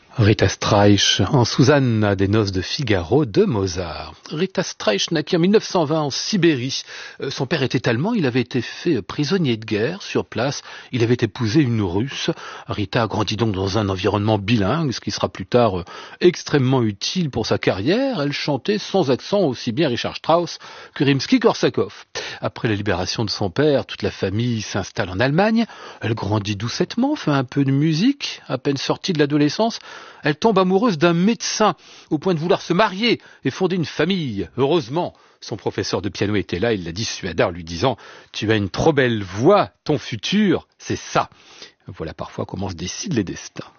Rita Streich en Susanna des Noces de Figaro de Mozart. Rita Streich naquit en 1920 en Sibérie. Son père était allemand, il avait été fait prisonnier de guerre sur place. Il avait épousé une Russe. Rita grandit donc dans un environnement bilingue, ce qui sera plus tard extrêmement utile pour sa carrière. Elle chantait sans accent aussi bien Richard Strauss que Rimsky-Korsakov. Après la libération de son père, toute la famille s'installe en Allemagne. Elle grandit doucettement, fait un peu de musique. À peine sortie de l'adolescence, elle tombe amoureuse d'un médecin, au point de vouloir se marier et fonder une famille. Heureusement, son professeur de piano était là, il la dissuada en lui disant « Tu as une trop belle voix, ton futur, c'est ça ». Voilà parfois comment se décident les destins.